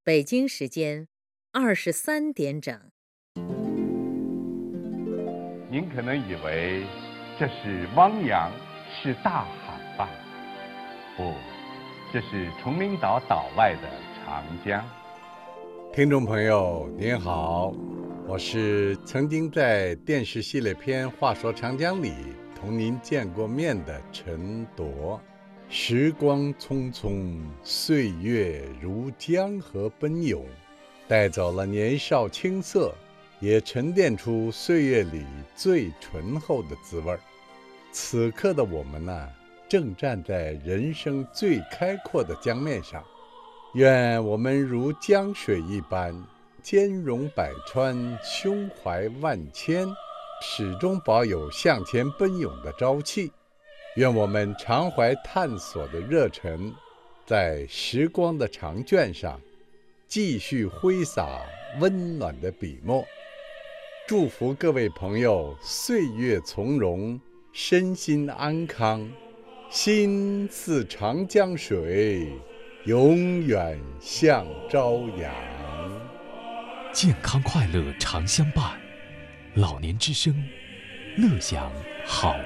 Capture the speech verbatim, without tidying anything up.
北京时间二十三点整。 您可能以为这是汪洋，是大海吧？不，这是崇明岛岛外的长江。 听众朋友您好，我是曾经在电视系列片《话说长江》里同您见过面的陈铎。时光匆匆，岁月如江河奔涌，带走了年少青涩，也沉淀出岁月里最醇厚的滋味。此刻的我们呢，正站在人生最开阔的江面上，愿我们如江水一般，兼容百川，胸怀万千，始终保有向前奔涌的朝气。愿我们常怀探索的热忱，在时光的长卷上继续挥洒温暖的笔墨。祝福各位朋友岁月从容，身心安康，心似长江水，永远向朝阳。 健康快乐常相伴，老年之声，乐享好